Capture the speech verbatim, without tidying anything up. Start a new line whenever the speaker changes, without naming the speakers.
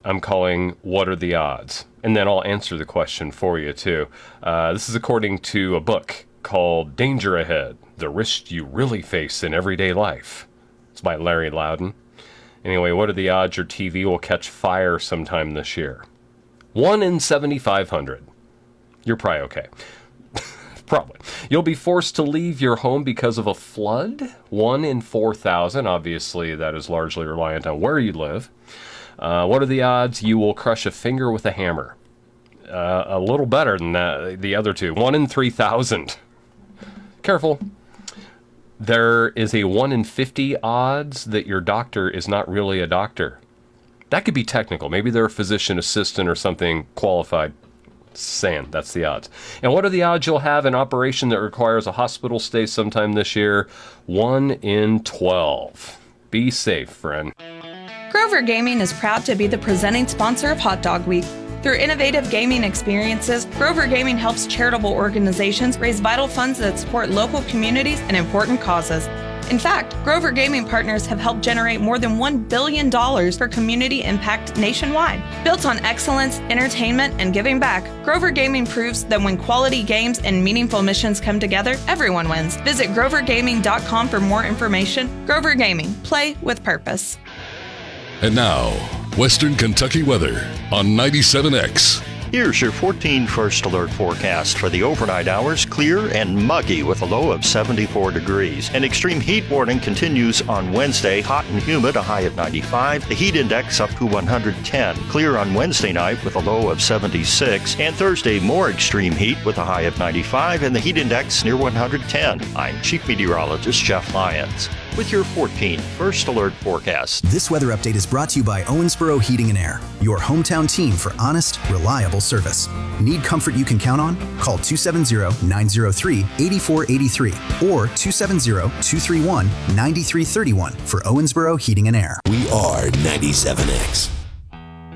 I'm calling What Are the Odds? And then I'll answer the question for you, too. Uh, this is according to a book called Danger Ahead, The Risks You Really Face in Everyday Life. It's by Larry Loudon. Anyway, what are the odds your T V will catch fire sometime this year? one in seventy-five hundred. You're probably okay. Probably. You'll be forced to leave your home because of a flood? one in four thousand. Obviously, that is largely reliant on where you live. Uh, what are the odds you will crush a finger with a hammer? Uh, a little better than that, the other two. one in three thousand. Careful. There is a one in fifty odds that your doctor is not really a doctor. That could be technical. Maybe they're a physician assistant or something qualified. Saying that's the odds. And what are the odds you'll have an operation that requires a hospital stay sometime this year? one in twelve. Be safe, friend.
Grover Gaming is proud to be the presenting sponsor of Hot Dog Week. Through innovative gaming experiences, Grover Gaming helps charitable organizations raise vital funds that support local communities and important causes. In fact, Grover Gaming partners have helped generate more than one billion dollars for community impact nationwide. Built on excellence, entertainment, and giving back, Grover Gaming proves that when quality games and meaningful missions come together, everyone wins. Visit grover gaming dot com for more information. Grover Gaming. Play with purpose.
And now, Western Kentucky weather on ninety-seven X.
Here's your fourteen First Alert forecast for the overnight hours. Clear and muggy with a low of seventy-four degrees. An extreme heat warning continues on Wednesday. Hot and humid, a high of ninety-five. The heat index up to one hundred ten. Clear on Wednesday night with a low of seventy-six. And Thursday, more extreme heat with a high of ninety-five and the heat index near one hundred ten. I'm Chief Meteorologist Jeff Lyons with your fourteen First Alert forecast.
This weather update is brought to you by Owensboro Heating and Air, your hometown team for honest, reliable service. Need comfort you can count on? Call two seven zero, nine zero three, eight four eight three or two seven zero, two three one, nine three three one for Owensboro Heating and Air.
We are ninety-seven X.